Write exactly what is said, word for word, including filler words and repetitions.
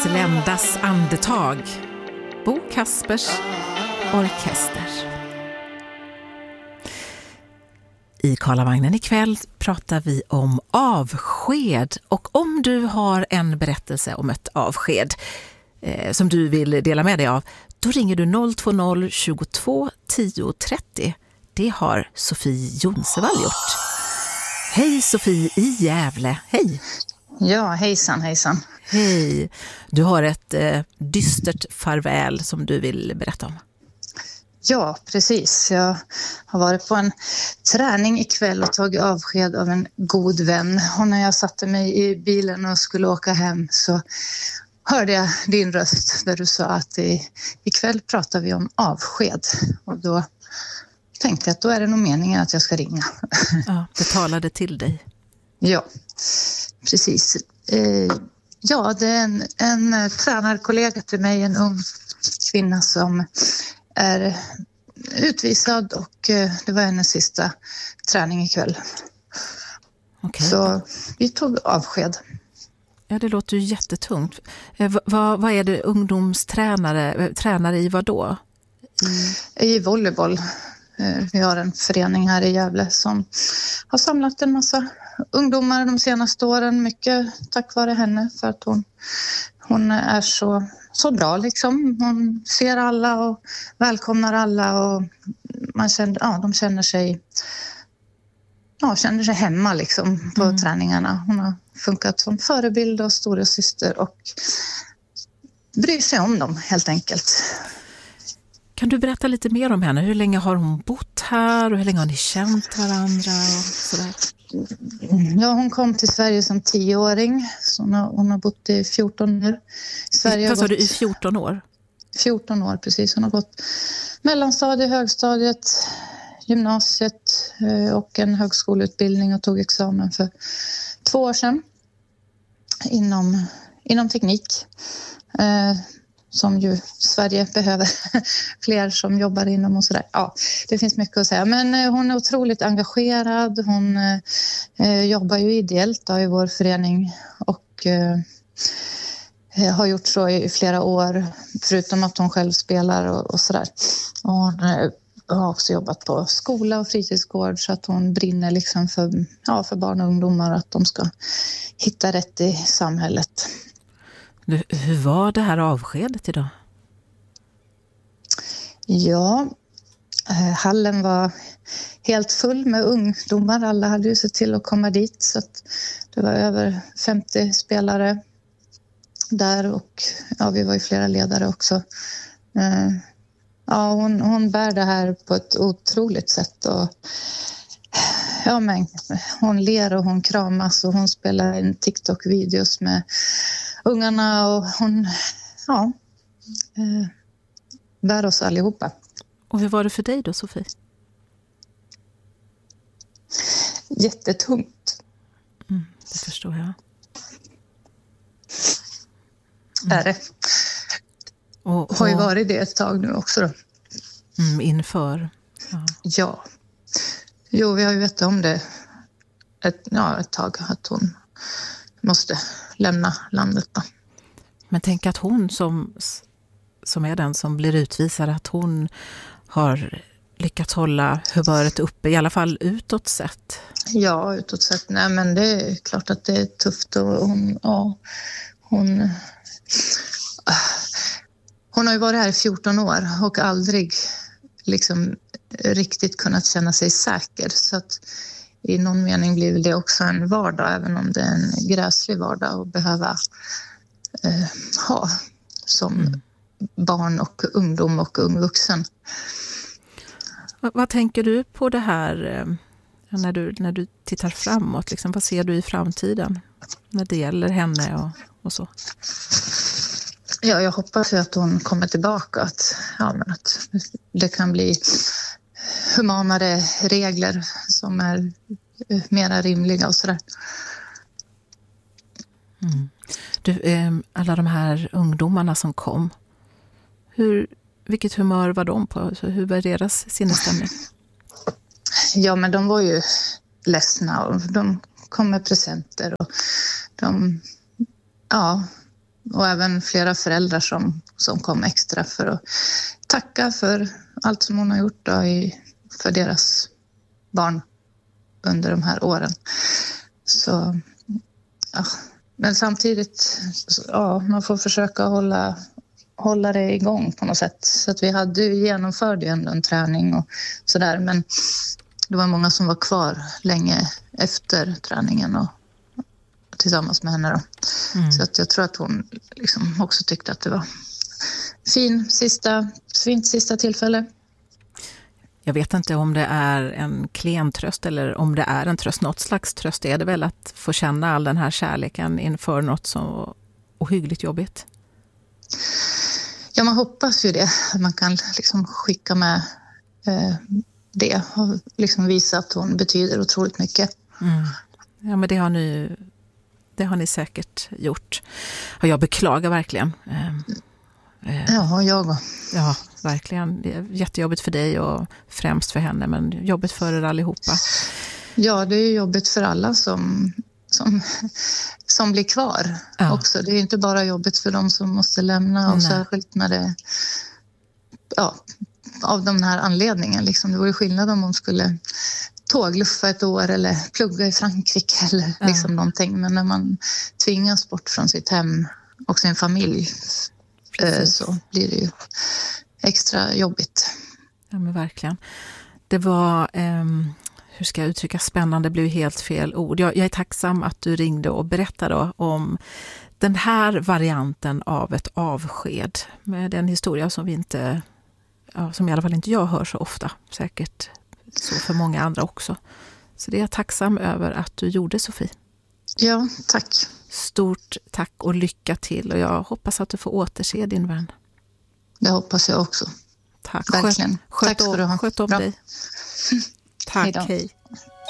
Sländas andetag. Bo Kaspers orkester. I Karlavagnen ikväll pratar vi om avsked. Och om du har en berättelse om ett avsked eh, som du vill dela med dig av, då ringer du noll två noll tjugotvå tio trettio. Det har Sofie Jonsevall gjort. Hej Sofie i Gävle, hej! Ja, hejsan, hejsan. Hej, du har ett eh, dystert farväl som du vill berätta om. Ja, precis. Jag har varit på en träning ikväll och tagit avsked av en god vän. Och när jag satte mig i bilen och skulle åka hem så hörde jag din röst där du sa att i, ikväll pratar vi om avsked. Och då tänkte jag att då är det nog meningen att jag ska ringa. Ja, det talade till dig. Ja, precis. Eh, ja, det är en, en tränarkollega till mig, en ung kvinna som är utvisad och eh, det var hennes sista träning ikväll. Okay. Så vi tog avsked. Ja, det låter ju jättetungt. Eh, vad, vad är det ungdomstränare tränare i vad då? I, I volleyboll. Eh, vi har en förening här i Gävle som har samlat en massa ungdomar de senaste åren. Mycket tack vare henne för att hon, hon är så, så bra liksom. Hon ser alla och välkomnar alla och man känner, ja, de känner sig, ja, känner sig hemma liksom på mm. träningarna. Hon har funkat som förebild och stora syster och bryr sig om dem helt enkelt. Kan du berätta lite mer om henne? Hur länge har hon bott här och hur länge har ni känt varandra och sådär? Ja, hon kom till Sverige som tioåring. Så hon har, hon har bott i fjorton år. Sverige Vad sa gått, du, i fjorton år? fjorton år, precis. Hon har gått mellanstadiet, högstadiet, gymnasiet och en högskoleutbildning och tog examen för två år sedan inom, inom teknik. Eh, som ju Sverige behöver fler som jobbar inom och sådär. Ja, det finns mycket att säga. Men eh, hon är otroligt engagerad. Hon eh, jobbar ju ideellt då, i vår förening och eh, har gjort så i flera år. Förutom att hon själv spelar och, och sådär. Och hon eh, har också jobbat på skola och fritidsgård så att hon brinner liksom för, ja, för barn och ungdomar att de ska hitta rätt i samhället. Hur var det här avskedet idag? Ja, hallen var helt full med ungdomar. Alla hade ju sett till att komma dit så att det var över femtio spelare där och ja, vi var ju flera ledare också. Ja, hon, hon bär det här på ett otroligt sätt och ja, men hon ler och hon kramas och hon spelar en TikTok-videos med ungarna och hon, ja, eh, bär oss allihopa. Och hur var det för dig då, Sofie? Jättetungt. Mm, det förstår jag. Mm. Är det. Och, och... Har ju varit det ett tag nu också då. Mm, inför. Ja. ja. Jo, vi har ju vetat om det ett, ja, ett tag att hon måste lämna landet då. Men tänk att hon som, som är den som blir utvisad, att hon har lyckats hålla humöret uppe, i alla fall utåt sett. Ja, utåt sett. Nej, men det är klart att det är tufft och hon, ja, hon, hon har ju varit här i fjorton år och aldrig liksom riktigt kunnat känna sig säker så att i någon mening blir det också en vardag, även om det är en gräslig vardag att behöva eh, ha som mm. barn och ungdom och ung vuxen. Vad, vad tänker du på det här eh, när, du, när du tittar framåt? Liksom, vad ser du i framtiden när det gäller henne och, och så? Ja, jag hoppas ju att hon kommer tillbaka, att, ja, men att det kan bli humanare regler som är mera rimliga och sådär. Mm. Du, eh, alla de här ungdomarna som kom, hur, vilket humör var de på? Så hur var deras sinnesstämning? Ja, men de var ju ledsna och de kom med presenter och de, ja, och även flera föräldrar som, som kom extra för att tacka för allt som hon har gjort då i, för deras barn under de här åren. Så, ja. Men samtidigt, ja, man får försöka hålla, hålla det igång på något sätt. Så att vi hade ju genomförde ju ändå en träning och sådär, men det var många som var kvar länge efter träningen och tillsammans med henne då. Mm. Så att jag tror att hon liksom också tyckte att det var fin sista, fint sista tillfälle. Jag vet inte om det är en klen tröst eller om det är en tröst. Något slags tröst är det väl att få känna all den här kärleken inför något så ohyggligt jobbigt. Ja, man hoppas ju det. Man kan liksom skicka med eh, det och liksom visa att hon betyder otroligt mycket. Mm. Ja, men det har ni, det har ni säkert gjort. Och jag beklagar verkligen. Eh, eh, ja, jag också. Ja, verkligen. Det är jättejobbigt för dig och främst för henne, men jobbigt för er allihopa. Ja, det är jobbigt för alla som, som, som blir kvar ja. också. Det är inte bara jobbigt för dem som måste lämna och Nej. särskilt när det ja, av den här anledningen. Liksom. Det var ju skillnad om hon skulle tågluffa ett år eller plugga i Frankrike eller ja. liksom någonting. Men när man tvingas bort från sitt hem och sin familj Precis. så blir det ju extra jobbigt. Ja, men verkligen. Det var, eh, hur ska jag uttrycka, spännande blev helt fel ord. Jag, jag är tacksam att du ringde och berättade om den här varianten av ett avsked. Med den historia som vi inte, ja, som i alla fall inte jag hör så ofta. Säkert så för många andra också. Så det är jag tacksam över att du gjorde, Sofie. Ja, tack. Stort tack och lycka till. Och jag hoppas att du får återse din vän. Det hoppas jag också. Tack. Verkligen. Sköt, Tack ska du ha. Sköt om Bra. dig. Tack, hej.